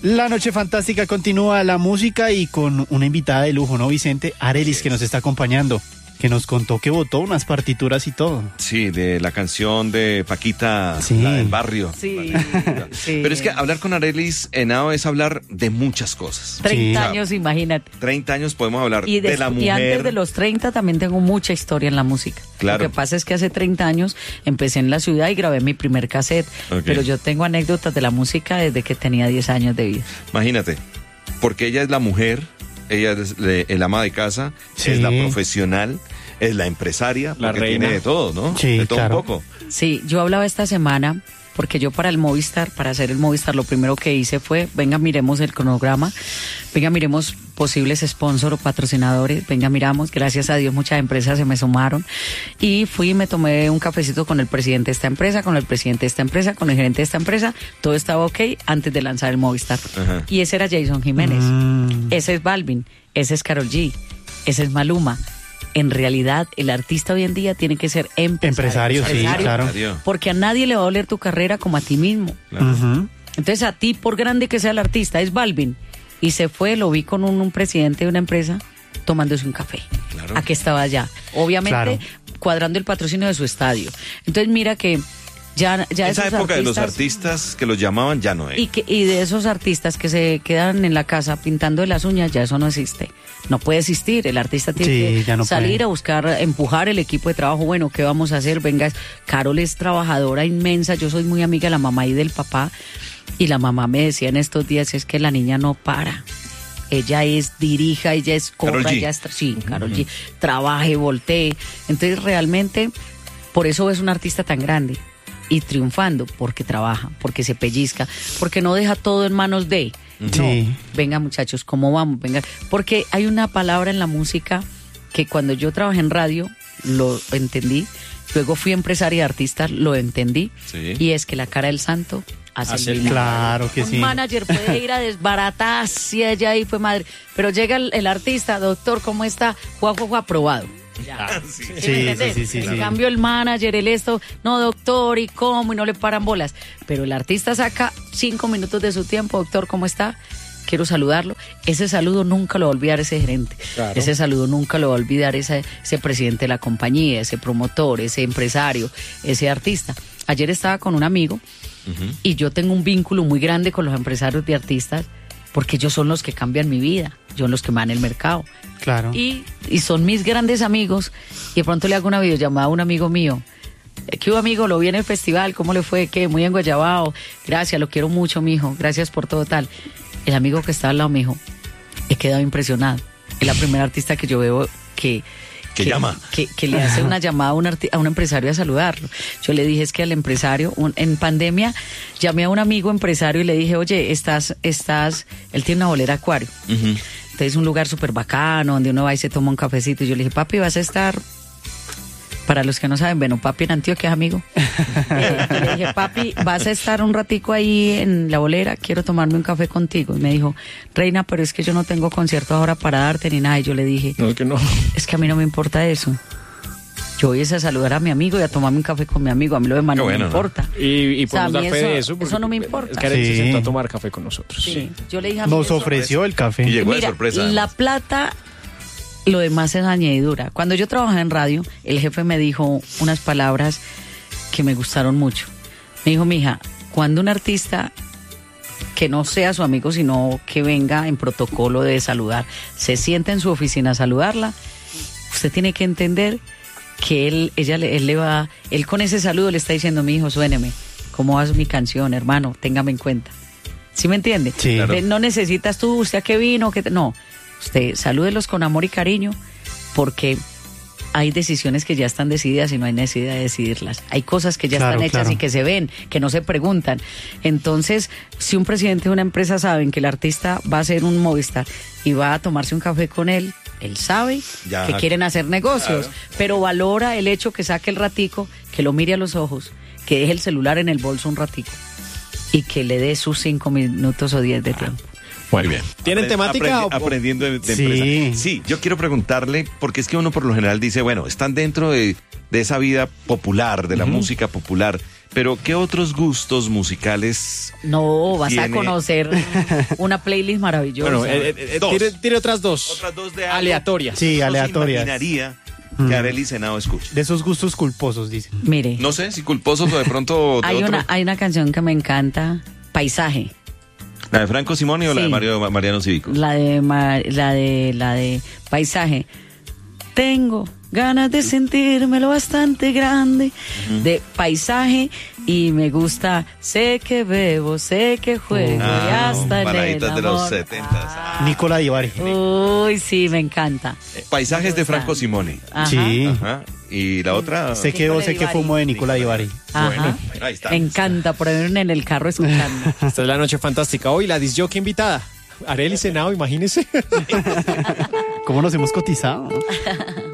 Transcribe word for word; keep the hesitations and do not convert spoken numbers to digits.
La noche fantástica continúa, la música y con una invitada de lujo, ¿no, Vicente? Arelis, que nos está acompañando, que nos contó que votó unas partituras y todo. Sí, de la canción de Paquita, sí. la del barrio. Sí. sí. Pero es que hablar con Arelis Henao es hablar de muchas cosas. treinta Sí. años, imagínate. treinta años podemos hablar Y, de, de, la y mujer. antes de los treinta también tengo mucha historia en la música. Claro. Lo que pasa es que hace treinta años empecé en la ciudad y grabé mi primer cassette. Okay. Pero yo tengo anécdotas de la música desde que tenía diez años de vida. Imagínate, porque ella es la mujer, ella es le- el ama de casa, Sí. es la profesional, es la empresaria, La porque reina. tiene de todo, ¿no? Sí, de todo claro. un poco. Sí, yo hablaba esta semana porque yo para el Movistar, para hacer el Movistar, lo primero que hice fue, venga, miremos el cronograma, venga, miremos posibles sponsors o patrocinadores, venga, miramos, gracias a Dios muchas empresas se me sumaron y fui y me tomé un cafecito con el presidente de esta empresa, con el presidente de esta empresa, con el gerente de esta empresa, todo estaba ok antes de lanzar el Movistar. Ajá. Y ese era Jason Jiménez, Mm. ese es Balvin, ese es Karol G, ese es Maluma. En realidad, el artista hoy en día tiene que ser empresario. Empresario, sí, claro. Empresario. Porque a nadie le va a doler tu carrera como a ti mismo. Claro. Ujú. Entonces, a ti, por grande que sea el artista, es Balvin. Y se fue, lo vi con un, un presidente de una empresa tomándose un café. Claro. ¿A qué estaba allá? Obviamente, Claro. cuadrando el patrocinio de su estadio. Entonces, mira que ya, ya Esa esos época de los artistas- artistas que los llamaban ya no es. y, que, y de esos artistas que se quedan en la casa pintando de las uñas, ya eso no existe. No puede existir. El artista tiene Sí, que ya no salir puede. a buscar, empujar el equipo de trabajo. Bueno, ¿qué vamos a hacer? Venga, Carol es trabajadora inmensa. Yo soy muy amiga de la mamá y del papá. Y la mamá me decía en estos días, es que la niña no para. Ella es dirija, ella es Karol cobra, G. ella es... tra- Sí, Karol G. Trabaje, voltee. Entonces, realmente, por eso es un artista tan grande. Y triunfando, porque trabaja, porque se pellizca, porque no deja todo en manos de... Sí. No, venga muchachos, ¿cómo vamos? Venga, porque hay una palabra en la música que cuando yo trabajé en radio lo entendí, luego fui empresaria de artistas, lo entendí, Sí. y es que la cara del santo hace Hace el el milagro. Claro que Un sí. manager puede ir a desbaratar hacia ella ahí fue madre, pero llega el, el artista, doctor, ¿cómo está? Juan, Juan, aprobado. Ya. Sí. ¿Sí me Sí, entendés? sí, sí, sí, En sí. cambio el manager, el esto, no doctor, ¿y cómo? Y no le paran bolas. Pero el artista saca cinco minutos de su tiempo, doctor, ¿cómo está? Quiero saludarlo. Ese saludo nunca lo va a olvidar ese gerente. Claro. Ese saludo nunca lo va a olvidar ese, ese presidente de la compañía, ese promotor, ese empresario, ese artista. Ayer estaba con un amigo Ujú. y yo tengo un vínculo muy grande con los empresarios de artistas porque ellos son los que cambian mi vida, son los que me dan el mercado. Claro. Y, y son mis grandes amigos. Y de pronto le hago una videollamada a un amigo mío. Eh, ¿Qué hubo, amigo? Lo vi en el festival. ¿Cómo le fue? ¿Qué? Muy enguayabao. Gracias, lo quiero mucho, mijo. Gracias por todo tal. El amigo que está al lado me dijo, he quedado impresionado. Es la primera artista que yo veo que... Que llama. Que, que le hace una llamada a un, arti- a un empresario a saludarlo. Yo le dije, es que al empresario, un- en pandemia, llamé a un amigo empresario y le dije, oye, estás, estás, él tiene una bolera acuario. Ujú. Entonces un lugar súper bacano, donde uno va y se toma un cafecito. Y yo le dije, papi, vas a estar... Para los que no saben, bueno, papi en Antioquia es amigo. Eh, y le dije, papi, vas a estar un ratico ahí en la bolera, quiero tomarme un café contigo. Y me dijo, Reina, pero es que yo no tengo concierto ahora para darte ni nada. Y yo le dije, No, es que no. es que a mí no me importa eso. Yo voy a saludar a mi amigo y a tomarme un café con mi amigo. A mí lo demás Qué no bueno, me ¿no? importa. Y, y O sea, a podemos mí dar fe eso- de eso. porque eso no me importa. Es que Arelis Sí. se sentó a tomar café con nosotros. Sí. Yo le dije a mí Nos eso. ofreció el café. Y llegó de Mira, sorpresa. la además. plata, lo demás es añadidura. Cuando yo trabajaba en radio, el jefe me dijo unas palabras que me gustaron mucho. Me dijo, mija, cuando un artista que no sea su amigo, sino que venga en protocolo de saludar, se sienta en su oficina a saludarla, usted tiene que entender que él, ella, le- él le va, él con ese saludo le está diciendo, mi hijo, suéneme, ¿cómo va mi canción, hermano? Téngame en cuenta. ¿Sí me entiende? Sí. Claro. Eh, No necesitas tú, usted a qué vino, que no. Usted salúdelos con amor y cariño, porque hay decisiones que ya están decididas y no hay necesidad de decidirlas. Hay cosas que ya Claro, están hechas claro. y que se ven, que no se preguntan. Entonces, si un presidente de una empresa sabe que el artista va a hacer un Movistar y va a tomarse un café con él, él sabe Ya. que quieren hacer negocios, Claro. pero valora el hecho que saque el ratico, que lo mire a los ojos, que deje el celular en el bolso un ratico y que le dé sus cinco minutos o diez de tiempo. Muy bien. ¿Tienen Apre- temática? aprendi- o- aprendiendo de, de Sí. empresa. Sí, yo quiero preguntarle, porque es que uno por lo general dice, bueno, están dentro de, de esa vida popular, de la música popular, Pero, ¿qué otros gustos musicales? No, vas Tiene- a conocer una playlist maravillosa. Bueno, eh, eh, eh, Dos. tire, tire otras dos. Otras dos de algo Aleatorias. Sí, que uno se aleatorias. imaginaría Mm. que Arely Senado escucha. De esos gustos culposos, dicen. Mire, No sé si culposos o de pronto de hay, otro. una, hay una canción que me encanta, Paisaje. ¿La de Franco Simoni o la de Sí. Mario, Mariano Cívico? La de, Ma- la de la de Paisaje. Tengo ganas de sentirme lo bastante grande de Paisaje y me gusta, sé que bebo, sé que juego y Ah, hasta en el baladitas de los amor. setentas. Ah. Nicola Divari. Uy, sí, me encanta. Paisajes de Franco Simoni. Ajá. Sí. Ajá. Y la otra. Sé que vos, sé que Divari. fumo de Nicola Divari. Ajá. Bueno, ahí está. Me encanta, por ahí en el carro escuchando. Esta es la noche fantástica. Hoy la disjockey invitada. Arely Senado, imagínese. ¿Cómo nos hemos cotizado?